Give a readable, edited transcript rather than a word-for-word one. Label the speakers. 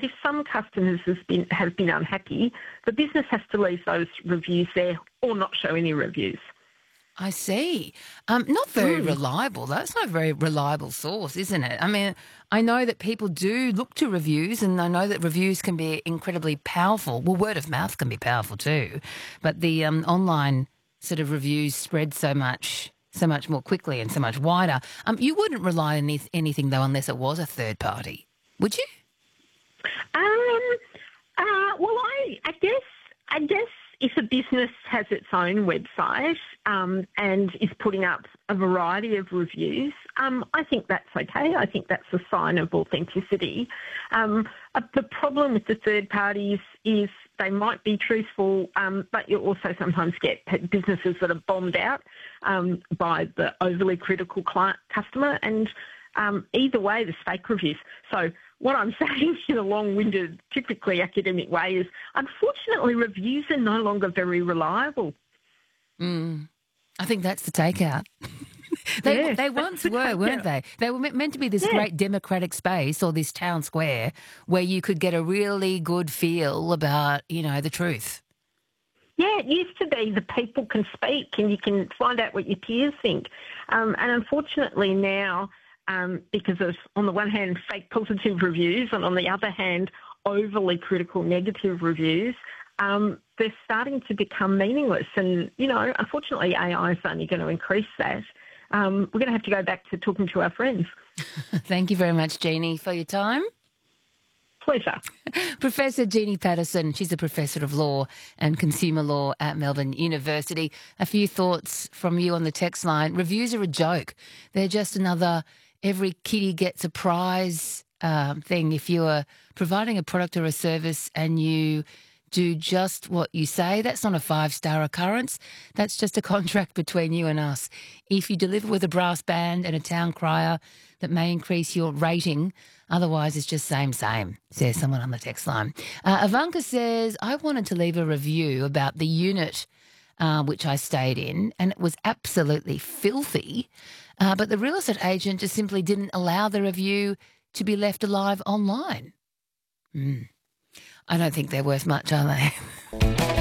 Speaker 1: if some customers have been unhappy, the business has to leave those reviews there or not show any reviews.
Speaker 2: I see. Not very reliable. That's not a very reliable source, isn't it? I mean, I know that people do look to reviews, and I know that reviews can be incredibly powerful. Well, word of mouth can be powerful too, but the online sort of reviews spread so much more quickly and so much wider. You wouldn't rely on anything though, unless it was a third party, would you?
Speaker 1: Well, I guess if a business has its own website and is putting up a variety of reviews, I think that's okay. I think that's a sign of authenticity. The problem with the third parties is they might be truthful, but you also sometimes get businesses that are bombed out by the overly critical customer, and either way, there's fake reviews. So what I'm saying in a long-winded, typically academic way is, unfortunately, reviews are no longer very reliable.
Speaker 2: I think that's the takeout. They once were, weren't they? They were meant to be this great democratic space, or this town square, where you could get a really good feel about, the truth.
Speaker 1: Yeah, it used to be the people can speak and you can find out what your peers think. And unfortunately now, because of, on the one hand, fake positive reviews, and on the other hand, overly critical negative reviews, they're starting to become meaningless. And, unfortunately, AI is only going to increase that. We're going to have to go back to talking to our friends.
Speaker 2: Thank you very much, Jeannie, for your time.
Speaker 1: Pleasure.
Speaker 2: Professor Jeannie Patterson, she's a professor of law and consumer law at Melbourne University. A few thoughts from you on the text line. Reviews are a joke. They're just another every kitty gets a prize thing. If you are providing a product or a service and you do just what you say, that's not a 5-star occurrence. That's just a contract between you and us. If you deliver with a brass band and a town crier, that may increase your rating. Otherwise, it's just same, says someone on the text line. Ivanka says, I wanted to leave a review about the unit which I stayed in, and it was absolutely filthy. But the real estate agent just simply didn't allow the review to be left alive online. I don't think they're worth much, are they?